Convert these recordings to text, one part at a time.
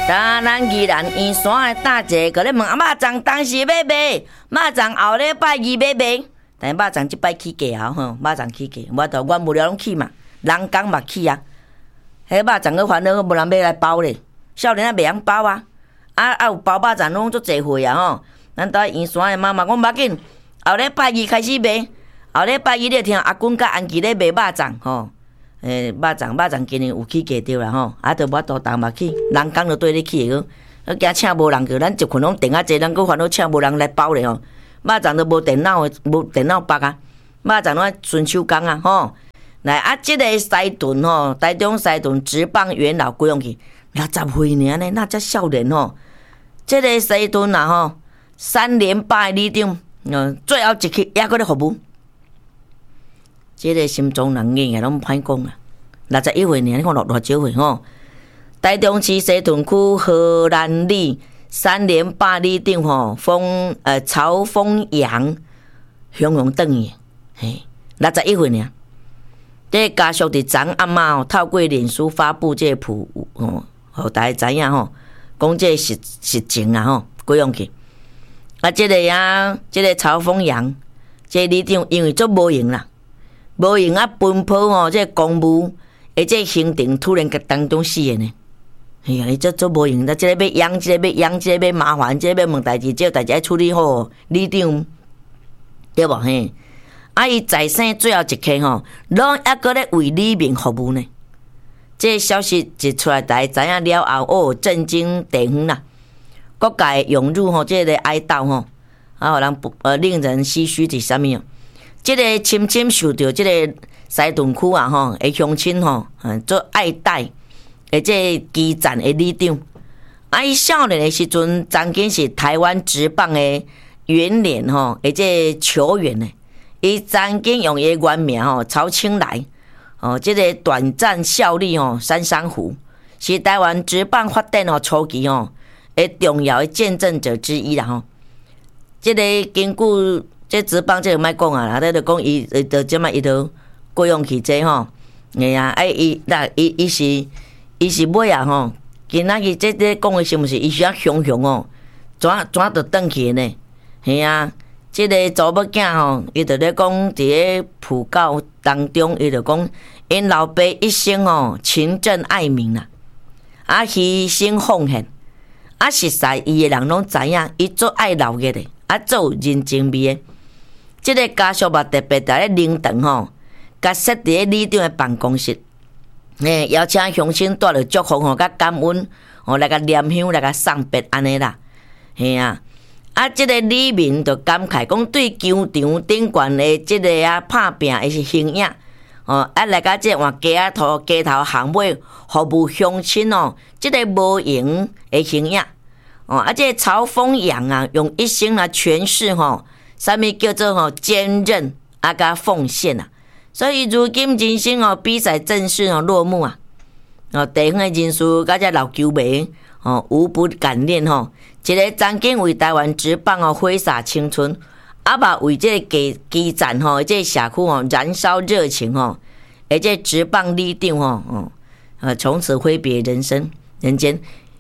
咱宜兰圆山的大姐，个咧问肉粽当时要卖，肉粽后礼拜二要卖，但肉粽即摆起价吼，肉粽起价，我无了拢起嘛，人工嘛起啊。迄肉粽个烦恼，无人要来包咧，少年仔袂晓包啊，有包肉粽拢足济货啊吼。咱倒圆山的妈妈讲无要紧，后礼拜二开始卖，后礼拜二你听阿公甲安琪咧卖肉粽吼。肉粽今年有起价着啦吼，就无多重嘛起，人工就对你起个，惊请无人个，咱一群拢订啊济，咱搁烦恼请无人来包咧吼。肉粽都无电脑的，无电脑包啊，肉粽拢纯手工啊吼。来即个西屯吼，台中西屯职棒元老归用去60岁尔呢，那才少年吼。即个西屯啊吼，3连霸的里长，最后一期还搁咧服务。即个心中人硬个拢歹讲啊！61岁尔，你看偌少岁吼？台中市西屯区荷兰里3连霸里长吼，曹丰阳雄雄转去，嘿，61岁尔。这家属伫昨暗嘛吼，透过脸书发布这谱吼，互大家知影吼，讲这实情啊吼，过用去。即个曹丰阳，这里长因为足无用啦。无用啊，奔波吼，这公务，这行程突然当中死的呢。哎呀，伊足无用，这个要养，这个要养，这个要麻烦，这个要问代志，这个代志爱处理好，里长对无嘿？伊在生最后一刻吼，拢还搁咧为里民服务呢。这消息一出来，大家知影了后，震惊地方啦。各界涌入吼，这个哀悼吼，互人令人唏嘘是啥物？即个深深受到即个西屯区啊吼，的乡亲吼，做爱戴，这基层的里长。伊少年的时阵，曾经是台湾职棒的元年吼，这球员呢，伊曾经用伊原名吼曹清来，即个短暂效力吼三山虎，是台湾职棒发展吼初期吼的重要的见证者之一啦吼。即个根据这职棒这个莫讲啊，咱就讲伊就即摆伊就过用去这吼，哎呀，伊是尾啊吼，今仔日这讲的是毋是？伊是啊雄雄哦，怎就转去呢？嘿啊，这个查某囝吼，伊就咧讲伫个讣告当中，伊就讲因老爸一生哦勤政爱民啦，牺牲奉献，实在伊的人拢知影，伊做爱劳个的，做人情味的。即个家属嘛特别在咧灵堂吼，甲设伫咧里长的办公室，邀请乡亲带来祝福吼，甲感恩，来甲念香，来甲送别安尼啦，嘿啊，即个里民就感慨讲，对球场顶悬的即个拍拼的是形影，来甲即换街头巷尾服务乡亲哦，即个无用的形影，即个曹丰阳啊，用一生来诠释吼。啥物叫做坚韧甲奉献啊？所以如今人生比赛正式落幕啊！地方的人士甲这老球迷无不感念吼，一个曾经为台湾职棒挥洒青春，嘛为这个基层这社区燃烧热情这职棒里长从此挥别人间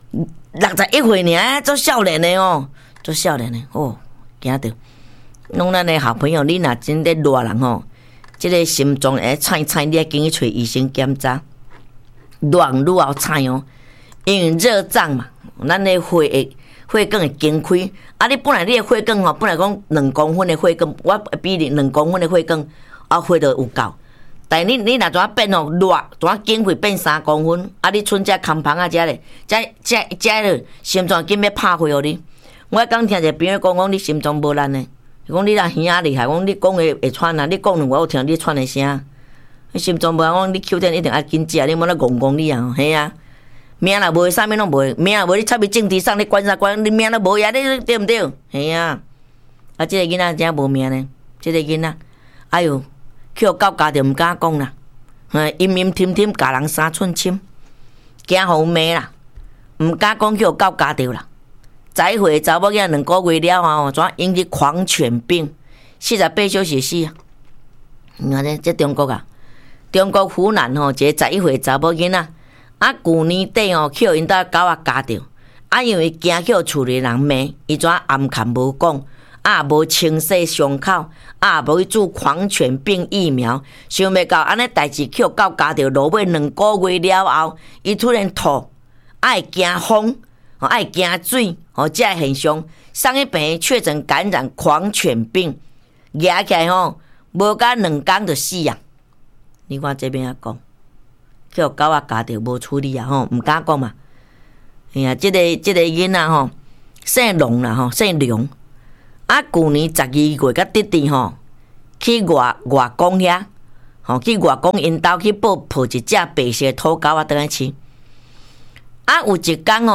61岁尔，做少年的做少年的惊到。拢咱的好朋友，你若真咧热人吼，即个心脏会菜，你要紧去找医生检查。热愈后菜哦，因为热胀嘛，咱的血管会经开。你本来你的血管本来讲2公分的血管，我比你2公分的血管血就有够。但你若怎变热，怎经血变3公分，你剩只空棚遮咧，遮咧心脏紧要拍血你。我刚听一个朋友讲你心脏无力呢。讲你若耳仔厉害，讲你讲的会喘啊！你讲两话，我听你喘的声。你心脏无讲你口点一定要紧食，你莫咧戆你啊！嘿啊，命若无，啥物拢无，命若无，你插去政治上，你管啥管？你命若无呀，你对毋对？嘿啊！即个囡仔真无命呢，即个囡仔，哎哟，去互教家就毋敢讲啦，阴阴甜甜教人3寸深，惊互骂啦，毋敢讲去互教家着啦。再会查某囝2个月了怎引起狂犬病？48小时死啊！你看这中国啊，中国湖南一个11岁查某囡仔，去年底去因兜狗仔咬着， 因为惊叫厝里人骂，伊怎暗含无讲，无清洗伤口，无去注狂犬病疫苗，想袂到安尼代志去到家着落尾2个月了后，伊突然吐，会惊风，会惊水，这现象送去病院确诊感染狂犬病，压起来无甲2天就死啊！你看这边啊讲，叫狗仔家着无处理啊，毋敢讲嘛。哎呀，这个囡仔姓龙啦姓龙。旧年12月甲弟弟去外公遐，去外公因兜去抱一只白色土狗仔倒来饲。有一天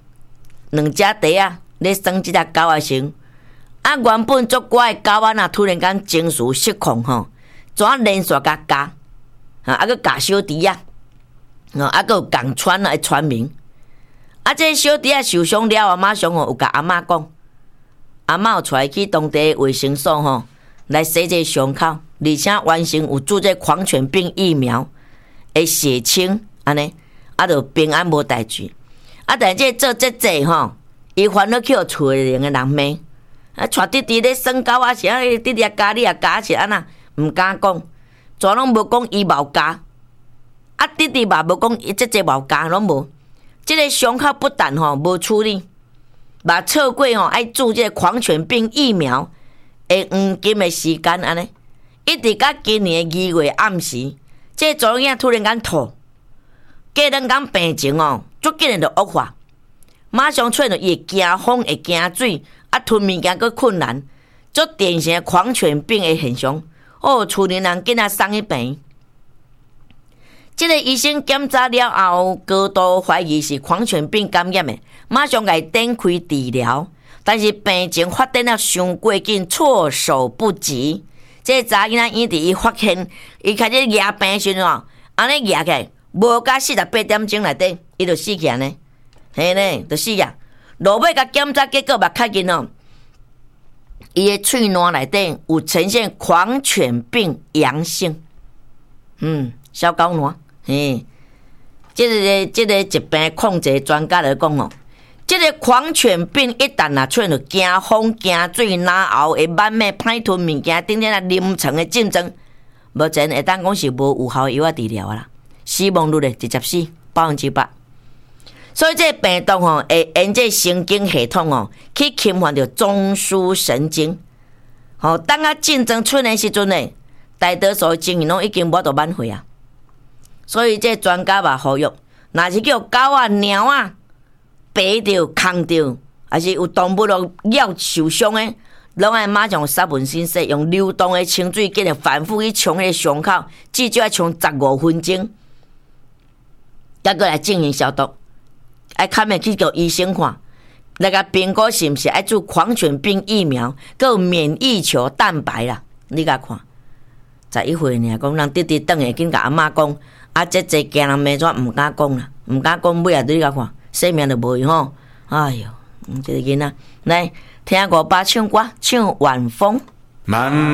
2只弟仔咧耍即只狗仔时，原本足乖的狗仔突然间情绪失控怎连续甲咬，佮咬小弟仔，佮有共传的传名。这小弟仔受伤了马上有甲阿嬷讲。阿嬷有带去当地卫生所来洗这伤口，而且完成有注这狂犬病疫苗的血清，安尼就平安无代志。但这做这伊烦恼去厝里的人骂，带弟弟咧耍狗仔时，弟弟加你加是安那，毋敢讲，全拢无讲伊冇加，弟弟嘛无讲伊这冇加，拢无。这个伤口不但无处理。把测过爱注这狂犬病疫苗的黄金的时间安尼，一直到今年的2月暗时，这查某囝突然间吐，过2天病情足紧就恶化，马上出现伊会惊风会惊水，吞物件佫困难，足典型的狂犬病的现象。厝里人紧送去病院。这个医生检查了后，高度怀疑是狂犬病感染的，马上给展开治疗。但是病情发展了伤过紧，措手不及。这查囡仔院伫伊发现，伊开始压病时安尼压起来，无到48点钟内底，伊就死去安尼。嘿呢，就死啊！落尾甲检查结果嘛，确认伊的喙烂内底有呈现狂犬病阳性。小狗烂。这个疾病控制专家来讲这个狂犬病一旦出现惊风、惊水、然后会慢慢歹吞物件，顶顶临床的症状，目前会当讲是无有效的药治疗啦，死亡率直接死100%。所以这个病毒会沿这神经系统去侵犯到中枢神经。当症状出现时阵呢，大多数情形拢已经无到挽回啊。所以这专家嘛呼吁，若是叫狗仔、猫仔爬着、空着，还是有动物咬受伤的，拢爱马上杀蚊先洗，用流动的清水紧反复去冲迄个伤口，至少要冲15分钟，再过来进行消毒。爱看面去叫医生看，来甲评估是毋是爱注狂犬病疫苗，佮有免疫球蛋白啦。你甲看，11岁尔，讲人弟弟转下紧甲阿嬷讲。这惊人骂怎毋敢讲啦，毋敢讲尾你甲看，性命就无去哎哟，这个囡仔来听5把唱歌，唱晚风。